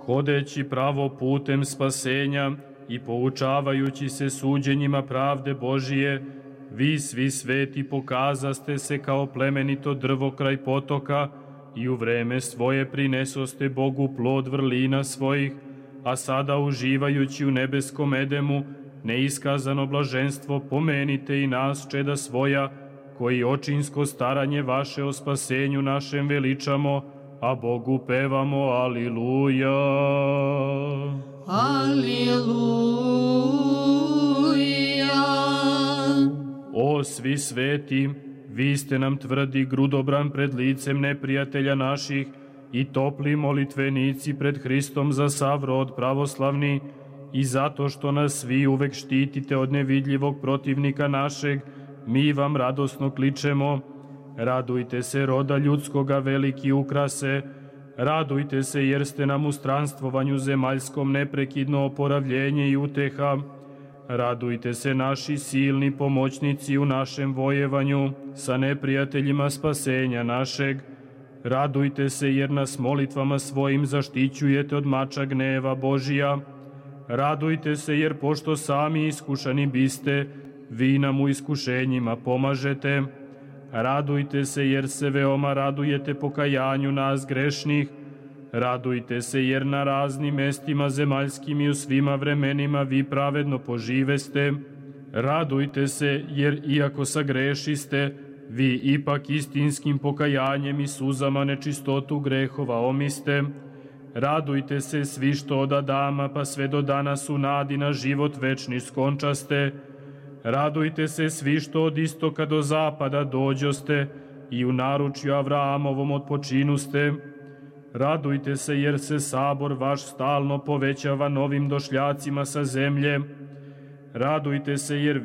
hodeći pravo putem spasenja i poučavajući se suđenjima pravde Božije, vi svi sveti pokazaste se kao plemenito drvo kraj potoka i u vreme svoje prinesoste Bogu plod vrlina svojih, a sada uživajući u nebeskom edemu neiskazano blaženstvo pomenite i nas, čeda svoja, koji očinsko staranje vaše o spasenju našem veličamo, a Bogu pevamo Aliluja. Aliluja. O svi sveti, vi ste nam tvrdi grudobran pred licem neprijatelja naših i topli molitvenici pred Hristom za sav rod pravoslavni, i zato što nas vi uvek štitite od nevidljivog protivnika našeg, mi vam radosno kličemo. Radujte se, roda ljudskoga, veliki ukrase, radujte se jer ste nam u stranствованju zemaljskom neprekidno oporavljenje i uteha. Radujte se, naši silni pomoćnici u našem vojevanju sa neprijateljima spasenja našeg. Radujte se jer nas molitvama svojim zaštićujete od mača gneva Božija. Radujte se jer pošto sami iskušani biste, vi nam u iskušenjima pomažete. Radujte se jer se veoma radujete pokajanju nas grešnih. Radujte se jer na raznim mestima zemaljskim i u svima vremenima vi pravedno poživeste. Radujte se jer iako sagrešiste, vi ipak istinskim pokajanjem i suzama nečistotu grehova omiste. Radujte se svi što od Adama pa sve do danas u nadi na život večni skončaste. Radujte se svi što od istoka do zapada dođoste i u naručju Avramovom odpočinuste. Radujte se jer se sabor vaš stalno povećava novim došljacima sa zemlje. Radujte se jer